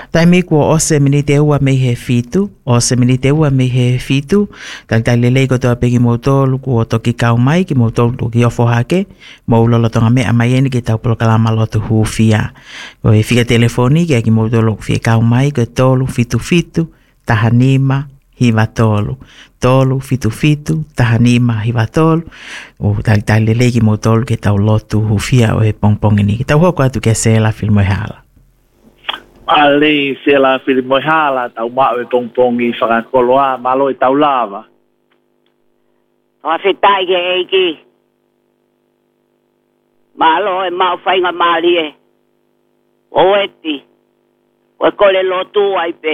Taimi kua ose minite ua me he fitu, ose minite ua me he fitu, tai lelei ko toa pegi motolu kua toki kau mai ki motolu ki ofo hake, mo ulolo tonga mea mai eni ki tau polokalama lotu hufia. Ko e fika telefoni ki motolu fie kau mai ko tolu fitu fitu, tahanima, hiva tolu. Tolu fitu fitu, tahanima, hiva tolu. O tai lelei ki motolu ki tau lotu hufia o e pongpongi ni. Ki tau hoko atu ke sela filmo e hala. Ale se la filmo hala tau mawe pongpongi whakakoloa malo I tau lava. Whawhitai ke eiki. Malo e mau whainga maali e. O eti. O kole lotu ai pe.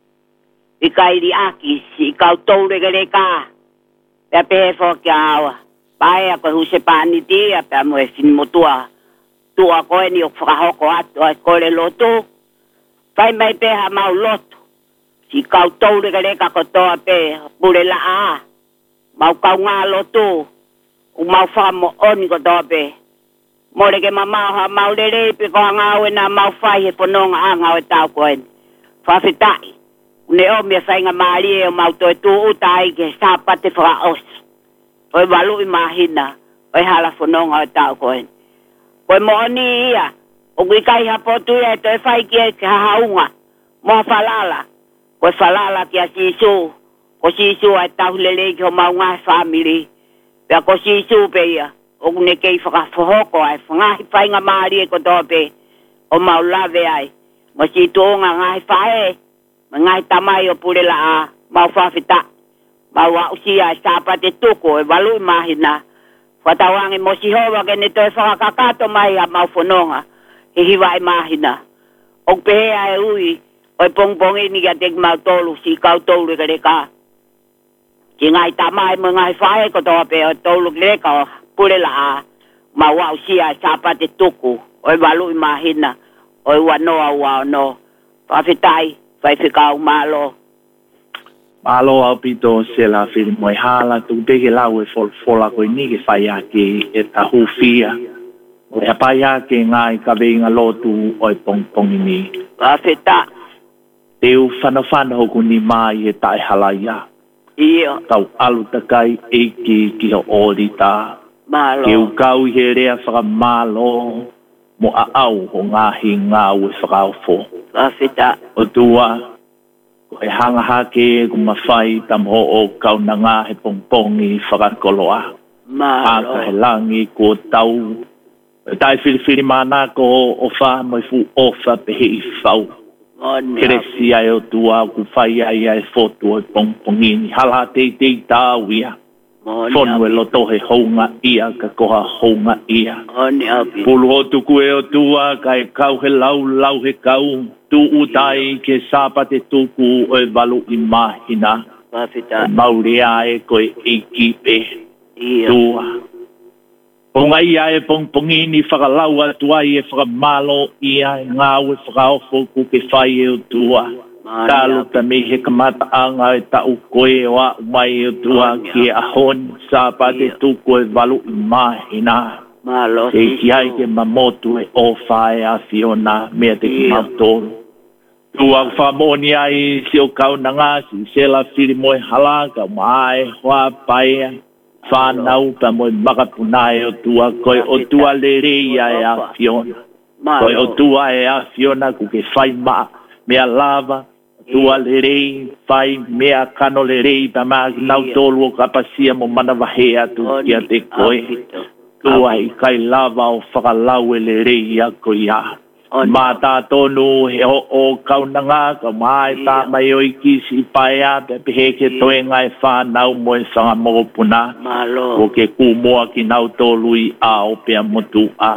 I kairi aki si kau toure ke reka. Pea pehe whokia awa. Pae a koe huse pani tia pea mo e sinimotua. Tua koe ni o whakahoko atu ai kole lotu. Pai mai pe ha mau lotu. Si kau toure ke reka kotoa pe pure la a. Mau kau ngā lotu. U mau whamo oni kotoa pe. More ke mamau ha mau lere pe koha ngau e na mau whai he pononga a ngau e tau koen. Whawhitai. Une o mea whainga maari e o mau toi tu utai ke sāpate whaka os. Oi walu I mahina. Oi hala pononga e tau koen. Koe mo oni ia. O kui kai hapotu e toi whai ki e haunga. Moa falala. Koe falala ki a sisu. Ko sisu ai tau lele ki ho mau ngai family. Pea ko sisu pe ia. O kune kei whakawhoko ai. Ngahi whainga maari e kotoa pe. O mau lave ai. Mo si tuonga ngahi whae. Ngahi tamai o pure la a. Mau whawhita. Mau wa usia ai sāpate tuko e walu I mahina. Whatawangi mo si hoa ke ne toi whakakato mai a mau whanonga. He hiwa I mahina. O pehea e ui. O pongpongi ni ka tek mau tolu si kau tolu ka reka. Ki ngai tamai mo ngai whae kotoa pe o tolu ka reka o pure la a. Mau wa usia ai sāpate tuko. O walu I mahina. O wanoa ua no. Whawhitai. Whai whikau malo. Malo au pito se la filmo e hala tu peke lau e fola koe ni ke whai ake e tahu fia. O e hapai ake ngai ka veinga lotu o e pongpongi ni. Whawhita. Teu whanawhana hoku ni mai e tae halaia. Iyo. Tau alu takai eiki ki ho ori ta. Malo. Keu kau I he rea whaka malo. Mo a au ho ngahi ngau e whakau fo. Whawhita. O tua. Ko e hanga hake ku mawhai tam ho o kau na ngā he pongpongi whakakoloa. Malo. Aka he langi ko tau. E tai whiriwhiri mana ko o wha mai fu ofa pehe I whau. Keresi ai o tua ku whai ai ai fotu o pongpongi ni hala te tau ia. Whonu e loto he hounga ia ka koha hounga ia. Pulu o tuku e o tua ka e kau he lau he kau. Tu utai ke sāpate tuku o e walu I mahina. Maurea e koe eiki pe. Tua. Ponga ia e pongpongi ni whakalau atua I e whakamalo ia e ngāu e whakaofo ku ke whai e o tua. Talu ta me he kamata anga e tau koe o a mai e o tua ki e ahon sāpate tuku e walu I mahina. E ki ai ke mamotu e o whae a Fiona mea te ki mautoro. Tua whamoni ai si o kau na ngasi, se la whiri moe halaka, mai hoa paia, whanau pa moe makapunai o tua, koe o tua le rei ai a Fiona. Koe o tua e a Fiona ku ke whai maa, mea lava, tua le rei, whai mea kano le rei, pa maa nau tolu o kapasia mo mana wahea tu kia te koe. Tua I kai lava o whakalau e le rei a koe ia. Mā tā tonu he o kaunanga, ka mai tā mai o ikisi paia, pe pehe ke toenga e whanau mo e sanga mo puna. O ke kumoa ki nau tolu I a o pia motu a.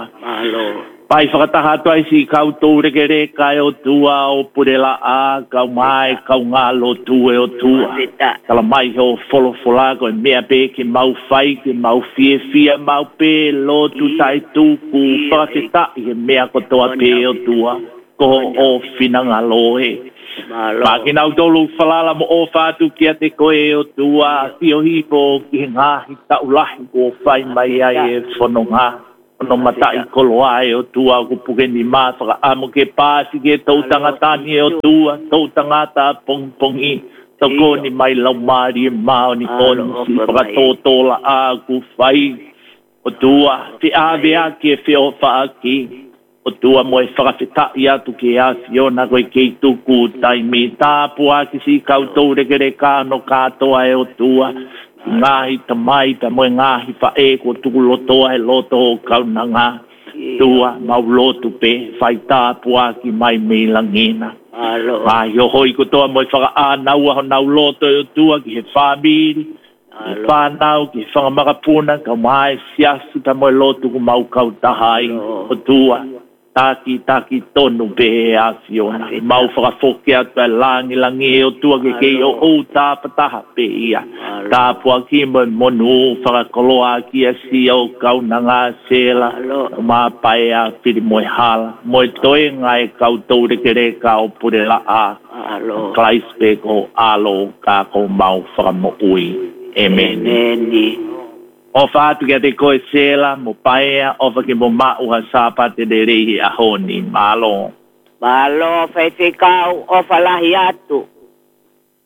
Pai whakataha tuai si kau tō reke reka e o tua o purela a, kau mai, kau ngā lo tu e o tua. Kala mai he o wholofola ko e mea pe ke mau whai, ke mau fia mau pe lo tu tai tuku, whakata I he mea kotoa pe o tua, ko o whinanga lo he. Ma ki nau tolu whalala mo o whātu kia te koe o tua, ki o hipo ki ngahi taulahi ko whai mai ai e whanonga. no matai kolo ai o tua ku puke ni masa amo ke pasi ke tau tangata ni o tua tau tangata pong to ko ni mai lau mari mau ni on si pa to la a ku fai o tua te ave a ke fe o fa ki o tua mo e whakawhita ia tu ke a fiona koe kei tuku tai me tāpua ki si koutou rekere ka no katoa e o tua ngahi tamai ta mo ngahi wha e ko tuku lotoa e loto o kaunanga tua mau lotu pe whai tāpua ki mai me langina mai o hoi ko toa mo e whaka anau aho nau loto e o tua ki he whamiri whanau ki whangamakapuna ka mai siasi ta mo e lotu ku mau kautahai o tua taki tonu be a fiona mau whakafoke atu e langi o tua ke o tāpataha pe ia tāpua ki mo monu whakakoloa ki a si o kaunanga sela ma pai a whiri moe hala moe toe ngai koutou rekere ka o pure la a klaispe ko alo ka ko mau whakamo ui amen o fatu ke te koe sela mo paea o whake mo mau ha sāpate de rehi a honi malo Malo fai te kau o falahi atu